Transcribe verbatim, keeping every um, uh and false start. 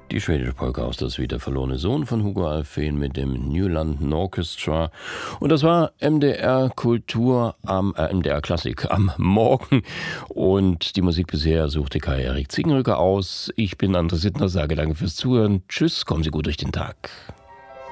Die schwedische Polka aus Das Wie der verlorene Sohn von Hugo Alfvén mit dem New London Orchestra. Und das war M D R Kultur am äh, M D R Klassik am Morgen. Und die Musik bisher suchte Kai-Erik Ziegenrücker aus. Ich bin André Sittner, sage danke fürs Zuhören. Tschüss, kommen Sie gut durch den Tag.